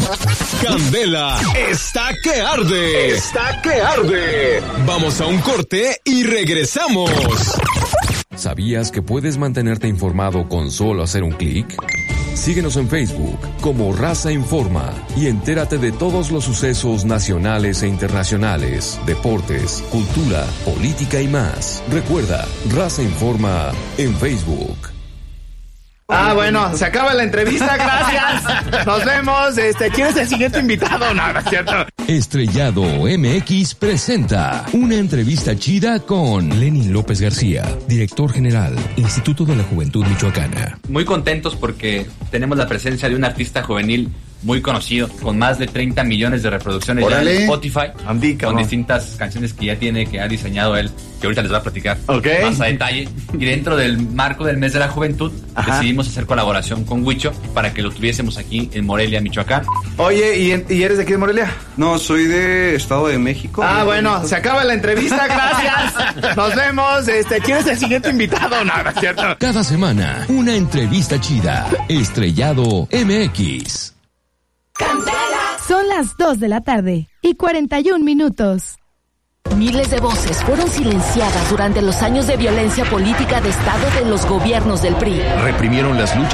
Candela está que arde. Está que arde. Vamos a un corte y regresamos. ¿Sabías que puedes mantenerte informado con solo hacer un clic? Síguenos en Facebook como Raza Informa y entérate de todos los sucesos nacionales e internacionales, deportes, cultura, política y más. Recuerda, Raza Informa en Facebook. Bueno, se acaba la entrevista, gracias. Nos vemos. ¿Quién es el siguiente invitado? No, no es cierto. Estrellado MX presenta una entrevista chida con Lenin López García, director general, Instituto de la Juventud Michoacana. Muy contentos porque tenemos la presencia de un artista juvenil muy conocido, con más de 30 millones de reproducciones ya en Spotify, con distintas canciones que ya tiene, que ha diseñado él, que ahorita les voy a platicar más a detalle. Y dentro del marco del mes de la juventud, decidimos hacer colaboración con Huicho para que lo tuviésemos aquí en Morelia, Michoacán. Oye, ¿y eres de aquí de Morelia? No, soy de Estado de México. Bueno, se acaba la entrevista, gracias. Nos vemos. ¿Quién es el siguiente invitado? No, no es cierto. Cada semana, una entrevista chida. Estrellado MX. Son las 2 de la tarde y 41 minutos. Miles de voces fueron silenciadas durante los años de violencia política de Estado de los gobiernos del PRI. Reprimieron las luchas